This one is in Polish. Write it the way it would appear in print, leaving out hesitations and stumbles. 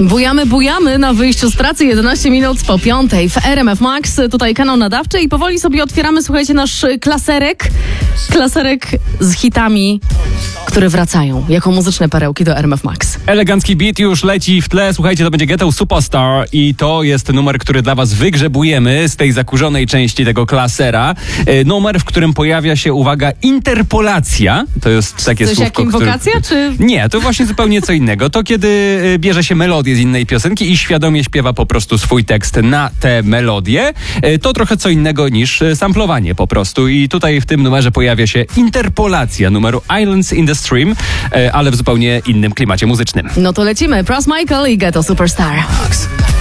Bujamy na wyjściu z pracy 11 minut po 5 w RMF Max. Tutaj kanał nadawczy i powoli sobie otwieramy, słuchajcie, nasz klaserek z hitami, które wracają jako muzyczne perełki do RMF Max. Elegancki beat już leci w tle. Słuchajcie, to będzie Ghetto Superstar i to jest numer, który dla was wygrzebujemy z tej zakurzonej części tego klasera. Numer, w którym pojawia się, uwaga, interpolacja. To jest takie Coś słówko, jak inwokacja, czy... Nie, to właśnie zupełnie co innego. To kiedy bierze się melodię z innej piosenki i świadomie śpiewa po prostu swój tekst na tę melodię. To trochę co innego niż samplowanie po prostu. I tutaj w tym numerze pojawia się interpolacja numeru Islands in the Stream, ale w zupełnie innym klimacie muzycznym. No to lecimy. Pras Michael i Ghetto Superstar.